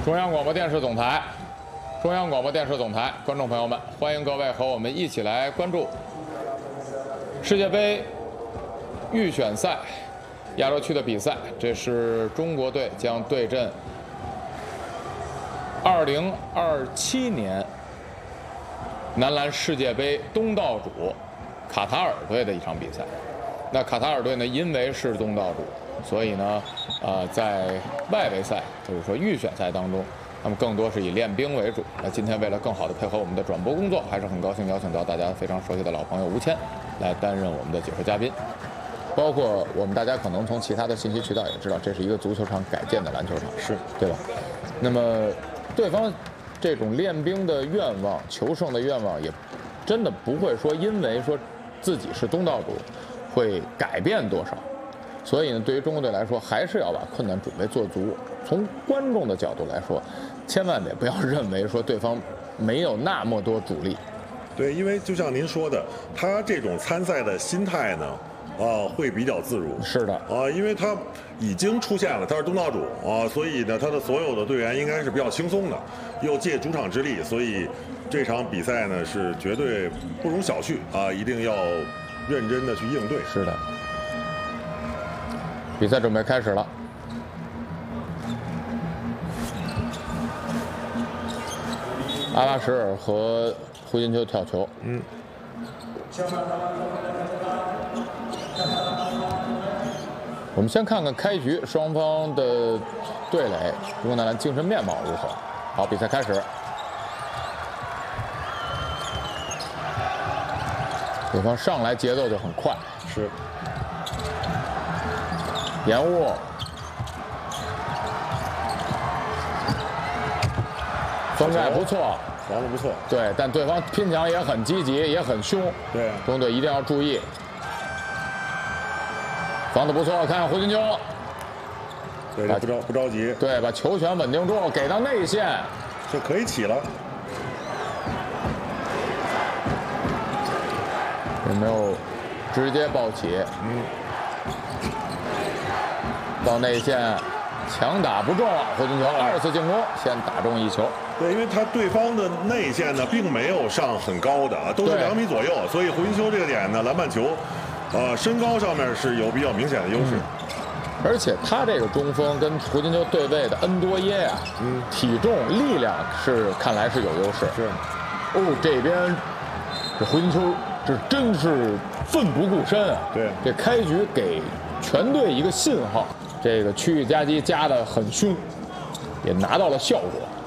中央广播电视总台，中央广播电视总台，观众朋友们，欢迎各位和我们一起来关注世界杯预选赛亚洲区的比赛。这是中国队将对阵2027年男篮世界杯东道主卡塔尔队的一场比赛。那卡塔尔队呢，因为是东道主，所以呢，在外围赛或者说预选赛当中，那么更多是以练兵为主。那今天为了更好的配合我们的转播工作，还是很高兴邀请到大家非常熟悉的老朋友吴谦来担任我们的解说嘉宾。包括我们大家可能从其他的信息渠道也知道，这是一个足球场改建的篮球场，是对吧？那么对方这种练兵的愿望、求胜的愿望，也真的不会说因为说自己是东道主会改变多少。所以呢，对于中国队来说，还是要把困难准备做足。从观众的角度来说，千万也不要认为说对方没有那么多主力。 对，因为就像您说的，他这种参赛的心态呢，会比较自如。 是的， 因为他已经出现了，他是东道主所以呢，他的所有的队员应该是比较轻松的，又借主场之力，所以这场比赛呢是绝对不容小觑一定要认真的去应对。 是的。比赛准备开始了，阿拉什尔和胡金秋跳球。我们先看看开局双方的对垒，中国男篮精神面貌如何？好，比赛开始。对方上来节奏就很快， 是。 延误，封盖不错， 防得不错。 对，但对方拼抢也很积极，也很凶。 对， 中国队一定要注意。防得不错，看胡金秋。 对，不着急。 对，把球权稳定住，给到内线， 就可以起了。 有没有直接抱起？到内线，强打不中，胡金秋2次进攻，先打中一球。 对，因为他对方的内线呢，并没有上很高的都是2米左右，所以胡金秋这个点呢，篮板球，身高上面是有比较明显的优势。 而且他这个中锋跟胡金秋对位的恩多耶呀，体重、力量看来是有优势。 是。 这边这胡金秋这真是奋不顾身啊！ 对， 这开局给全队一个信号。这个区域夹击夹得很凶，也拿到了效果。